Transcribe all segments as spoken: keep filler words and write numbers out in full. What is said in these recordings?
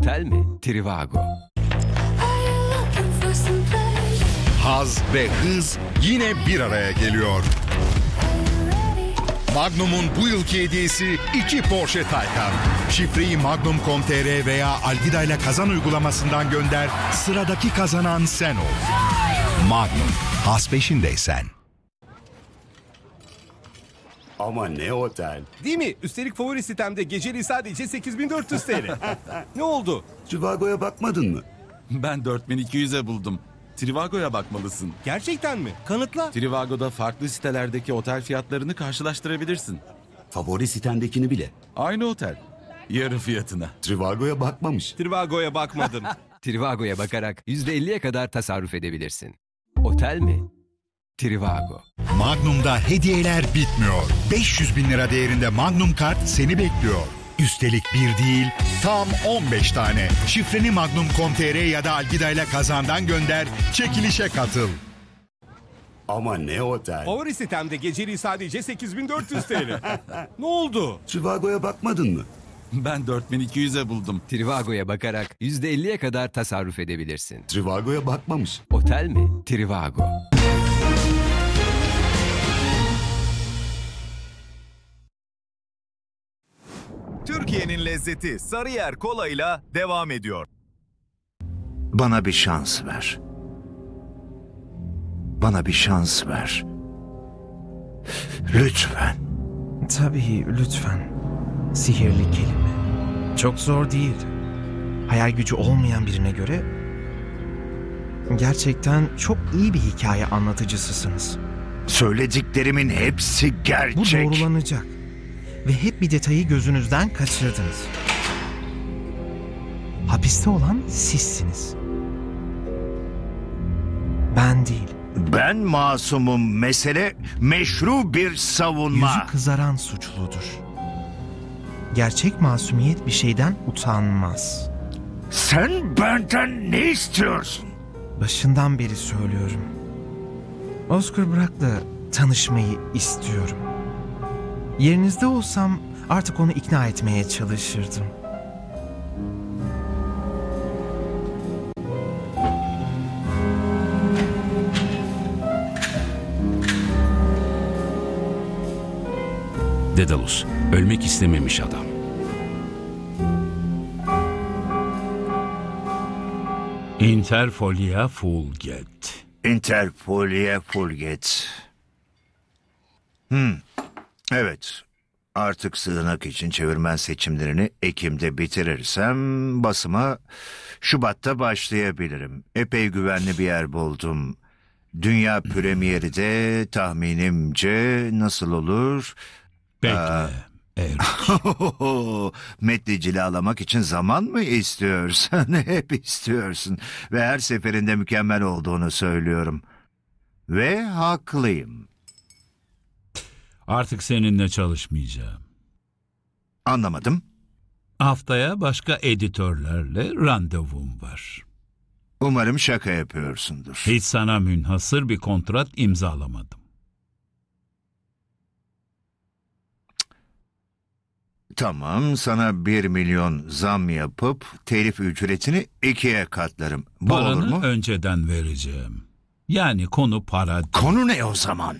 Otel mi? Trivago. Haz ve hız yine bir araya geliyor. Magnum'un bu yılki hediyesi iki Porsche Taycan. Şifreyi magnum nokta com nokta tr veya Algida ile kazan uygulamasından gönder. Sıradaki kazanan sen ol. Magnum, haz peşindeysen. Ama ne otel? Değil mi? Üstelik favori sitemde geceliği sadece sekiz bin dört yüz T L. Ne oldu? Trivago'ya bakmadın mı? Ben dört bin iki yüze buldum. Trivago'ya bakmalısın. Gerçekten mi? Kanıtla. Trivago'da farklı sitelerdeki otel fiyatlarını karşılaştırabilirsin. Favori sitendekini bile. Aynı otel. Yarı fiyatına. Trivago'ya bakmamış. Trivago'ya bakmadım. Trivago'ya bakarak yüzde elliye kadar tasarruf edebilirsin. Otel mi? Trivago. Magnum'da hediyeler bitmiyor. beş yüz bin lira değerinde Magnum kart seni bekliyor. Üstelik bir değil, tam on beş tane. Şifreni magnum nokta com nokta tr ya da Algida ile kazandan gönder, çekilişe katıl. Ama ne otel? Favori sitemde geceliği sadece sekiz bin dört yüz T L. Ne oldu? Trivago'ya bakmadın mı? Ben dört bin iki yüze buldum. Trivago'ya bakarak yüzde elliye kadar tasarruf edebilirsin. Trivago'ya bakmamış. Otel mi? Trivago. Türkiye'nin lezzeti Sarıyer Kola'yla devam ediyor. Bana bir şans ver. Bana bir şans ver. Lütfen. Tabii, lütfen. Sihirli kelime. Çok zor değil. Hayal gücü olmayan birine göre gerçekten çok iyi bir hikaye anlatıcısısınız. Söylediklerimin hepsi Bu gerçek. doğrulanacak. Ve hep bir detayı gözünüzden kaçırdınız. Hapiste olan sizsiniz. Ben değil. Ben masumum. Mesele meşru bir savunma. Yüzü kızaran suçludur. Gerçek masumiyet bir şeyden utanmaz. Sen benden ne istiyorsun? Başından beri söylüyorum. Oscar Brock'la tanışmayı istiyorum. Yerinizde olsam artık onu ikna etmeye çalışırdım. Dedalus, ölmek istememiş adam. Interfolia fulget. Interfolia fulget. Hmm. Evet. Artık sığınak için çevirmen seçimlerini Ekim'de bitirirsem basıma Şubat'ta başlayabilirim. Epey güvenli bir yer buldum. Dünya premieri de tahminimce nasıl olur? Bekle. Aa, Erik. Metni cilalamak için zaman mı istiyorsun? Hep istiyorsun. Ve her seferinde mükemmel olduğunu söylüyorum. Ve haklıyım. Artık seninle çalışmayacağım. Anlamadım. Haftaya başka editörlerle randevum var. Umarım şaka yapıyorsundur. Hiç sana münhasır bir kontrat imzalamadım. Tamam, sana bir milyon zam yapıp telif ücretini ikiye katlarım. Bu olur Paranı mu? önceden vereceğim. Yani konu para değil. Konu ne o zaman?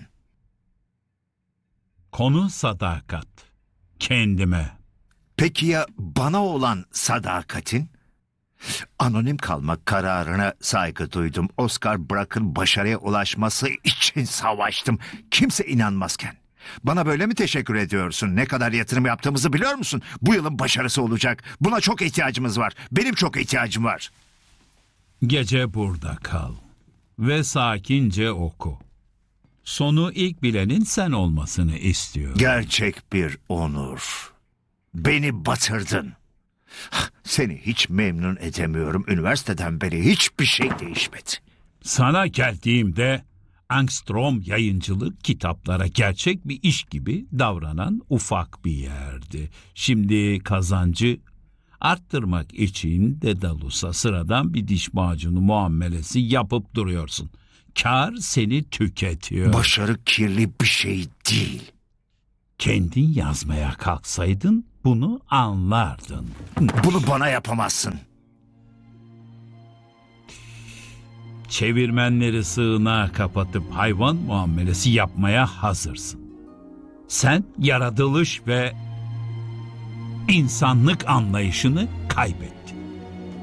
Konu sadakat. Kendime. Peki ya bana olan sadakatin? Anonim kalmak kararına saygı duydum. Oscar Brock'ın başarıya ulaşması için savaştım. Kimse inanmazken. Bana böyle mi teşekkür ediyorsun? Ne kadar yatırım yaptığımızı biliyor musun? Bu yılın başarısı olacak. Buna çok ihtiyacımız var. Benim çok ihtiyacım var. Gece burada kal. Ve sakince oku. Sonu ilk bilenin sen olmasını istiyorum. Gerçek bir onur. Beni batırdın. Seni hiç memnun edemiyorum. Üniversiteden beri hiçbir şey değişmedi. Sana geldiğimde Angstrom Yayıncılık kitaplara gerçek bir iş gibi davranan ufak bir yerdi. Şimdi kazancı arttırmak için Dedalus'a sıradan bir diş macunu muamelesi yapıp duruyorsun. Kar seni tüketiyor. Başarı kirli bir şey değil. Kendin yazmaya kalksaydın bunu anlardın. Bunu bana yapamazsın. çevirmenleri sığınağa kapatıp hayvan muamelesi yapmaya hazırsın. Sen yaratılış ve insanlık anlayışını kaybettin.